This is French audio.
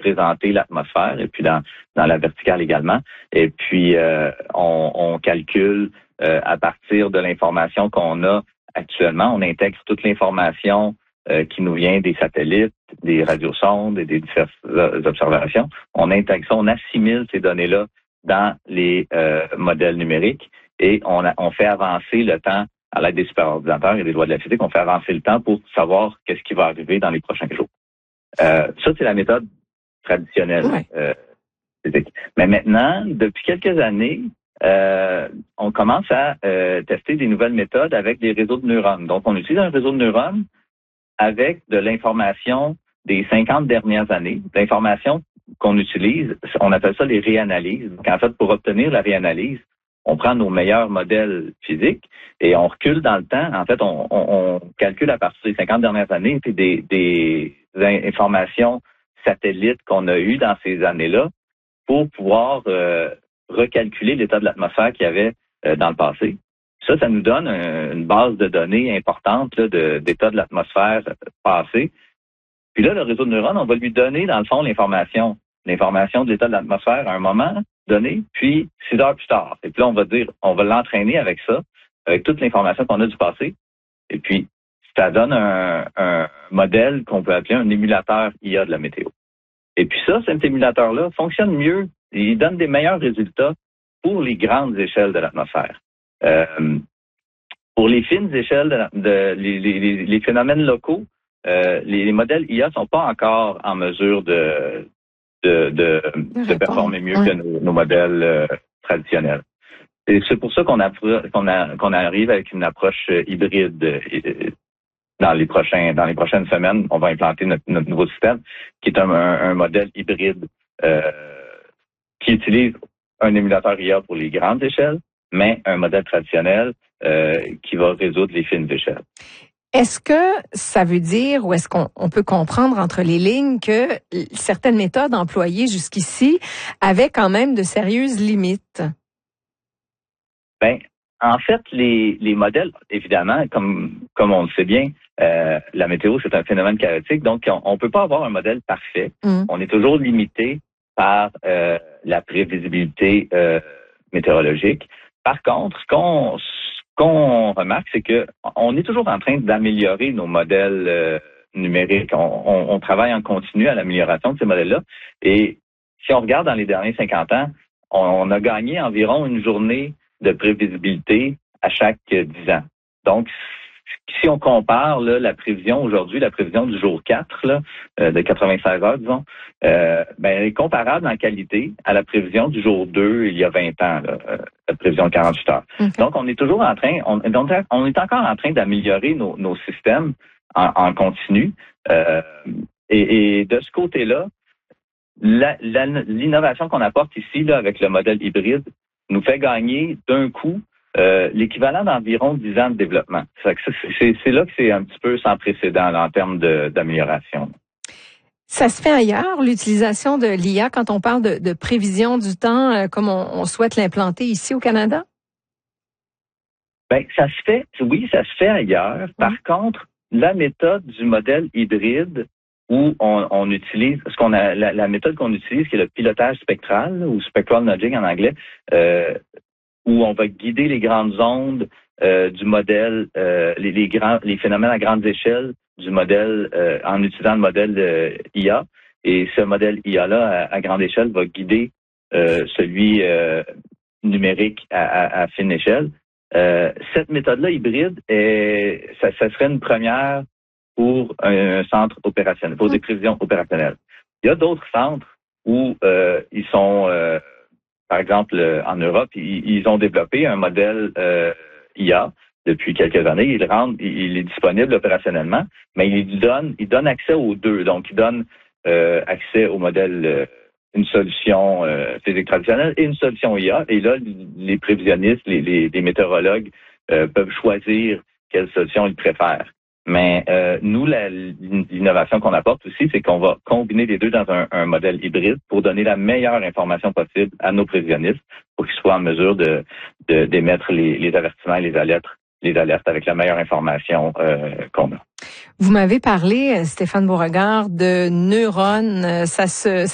représenter l'atmosphère et puis dans la verticale également. Et puis on calcule à partir de l'information qu'on a actuellement, on intègre toute l'information qui nous vient des satellites, des radiosondes et des diverses observations. On intègre ça, on assimile ces données-là dans les modèles numériques et on fait avancer le temps à l'aide des superordinateurs et des lois de la physique. On fait avancer le temps pour savoir qu'est-ce qui va arriver dans les prochains jours. Ça, c'est la méthode traditionnelle physique. Mais maintenant, depuis quelques années, on commence à tester des nouvelles méthodes avec des réseaux de neurones. Donc, on utilise un réseau de neurones avec de l'information des 50 dernières années, l'information qu'on utilise, on appelle ça les réanalyses. Donc, en fait, pour obtenir la réanalyse, on prend nos meilleurs modèles physiques et on recule dans le temps. En fait, on calcule à partir des 50 dernières années puis des informations satellites qu'on a eues dans ces années-là pour pouvoir recalculer l'état de l'atmosphère qu'il y avait dans le passé. Ça nous donne une base de données importante là, d'état de l'atmosphère passé. Puis là, le réseau de neurones, on va lui donner, dans le fond, l'information de l'état de l'atmosphère à un moment donné, puis 6 heures plus tard. Et puis là, on va l'entraîner avec ça, avec toute l'information qu'on a du passé. Et puis, ça donne un modèle qu'on peut appeler un émulateur IA de la météo. Et puis ça, cet émulateur-là fonctionne mieux. Il donne des meilleurs résultats pour les grandes échelles de l'atmosphère. Pour les fines échelles, les phénomènes locaux, les modèles IA sont pas encore en mesure de performer mieux que nos modèles traditionnels. Et c'est pour ça qu'on arrive avec une approche hybride. Dans les prochaines semaines, on va implanter notre nouveau système, qui est un modèle hybride qui utilise un émulateur IA pour les grandes échelles, mais un modèle traditionnel qui va résoudre les fines échelles. Est-ce que ça veut dire, ou est-ce qu'on peut comprendre entre les lignes que certaines méthodes employées jusqu'ici avaient quand même de sérieuses limites? Ben, en fait, les modèles, évidemment, comme on le sait bien, la météo, c'est un phénomène chaotique, donc on peut pas avoir un modèle parfait. On est toujours limité par la prévisibilité météorologique. Par contre, ce qu'on remarque, c'est que on est toujours en train d'améliorer nos modèles numériques. On travaille en continu à l'amélioration de ces modèles-là. Et si on regarde dans les derniers 50 ans, on a gagné environ une journée de prévisibilité à chaque 10 ans. Donc, si on compare là, la prévision aujourd'hui, la prévision du jour 4, là, de 96 heures, disons, elle est comparable en qualité à la prévision du jour 2 il y a 20 ans, là, la prévision de 48 heures. Okay. Donc, on est toujours en train, on est encore en train d'améliorer nos systèmes en continu. Et de ce côté-là, l'innovation qu'on apporte ici là, avec le modèle hybride nous fait gagner d'un coup l'équivalent d'environ 10 ans de développement. C'est là que c'est un petit peu sans précédent là, en termes d'amélioration. Ça se fait ailleurs, l'utilisation de l'IA, quand on parle de prévision du temps, comme on souhaite l'implanter ici au Canada? Ben, ça se fait ailleurs. Par contre, la méthode du modèle hybride où on utilise la méthode qu'on utilise, qui est le pilotage spectral, ou spectral nudging en anglais, où on va guider les grandes ondes du modèle, les phénomènes à grandes échelles du modèle en utilisant le modèle IA. Et ce modèle IA-là, à grande échelle, va guider celui numérique à fine échelle. Cette méthode-là hybride, ça serait une première pour un centre opérationnel, pour des prévisions opérationnelles. Il y a d'autres centres où ils sont, par exemple, en Europe, ils ont développé un modèle IA depuis quelques années. Il est disponible opérationnellement, mais il donne accès aux deux. Donc, il donne accès au modèle, une solution physique traditionnelle et une solution IA. Et là, les prévisionnistes, les météorologues peuvent choisir quelle solution ils préfèrent. Mais nous, l'innovation qu'on apporte aussi, c'est qu'on va combiner les deux dans un modèle hybride pour donner la meilleure information possible à nos prévisionnistes pour qu'ils soient en mesure d'émettre les avertissements et les alertes avec la meilleure information qu'on a. Vous m'avez parlé, Stéphane Beauregard, de neurones.